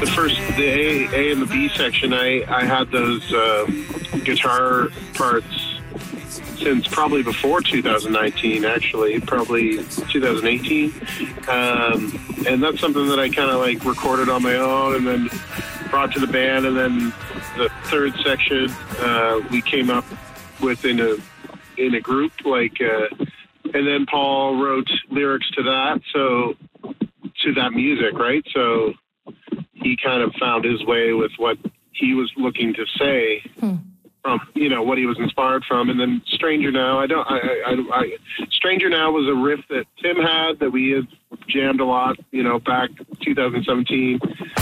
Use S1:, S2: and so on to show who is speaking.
S1: the A and the B section, I had those guitar parts since probably before 2019, actually, probably 2018. And that's something that I kind of like recorded on my own and then brought to the band. And then the third section, we came up with in a group, and then Paul wrote lyrics to that. So to that music, right? So he kind of found his way with what he was looking to say. From, what he was inspired from. And then Stranger Now, Stranger Now was a riff that Tim had that we had jammed a lot, back 2017.